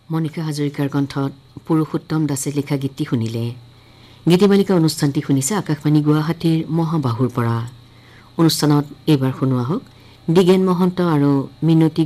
মণিকা হাজৰিকাৰ কণ্ঠত পুৰুষোত্তম দাসে লিখা গীতটি শুনিলে। গীতিমালিকা অনুষ্ঠানটি শুনিছে আকাশবাণী গুৱাহাটীৰ মহাবাহুৰ পৰা। অনুষ্ঠানত এইবাৰ শুনোৱা হওক দিগেন মহন্ত আৰু মিনতী